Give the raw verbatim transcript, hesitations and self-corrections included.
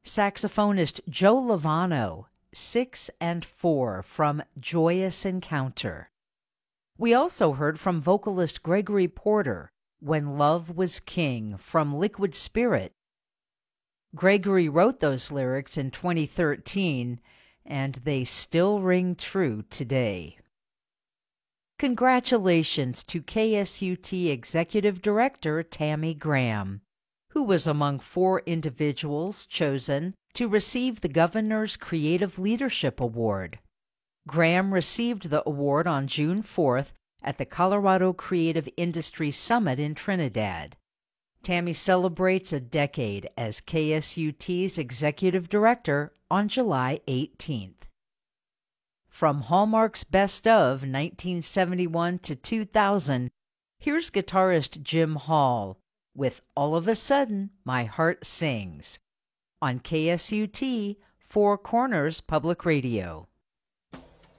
Saxophonist Joe Lovano, Six and Four from Joyous Encounter. We also heard from vocalist Gregory Porter, When Love Was King from Liquid Spirit. Gregory wrote those lyrics in twenty thirteen, and they still ring true today. Congratulations to K S U T Executive Director Tammy Graham, who was among four individuals chosen to receive the Governor's Creative Leadership Award. Graham received the award on June fourth at the Colorado Creative Industry Summit in Trinidad. Tammy celebrates a decade as K S U T's Executive Director on July eighteenth. From Hallmark's Best of nineteen seventy-one to two thousand, here's guitarist Jim Hall with All of a Sudden My Heart Sings on K S U T Four Corners Public Radio.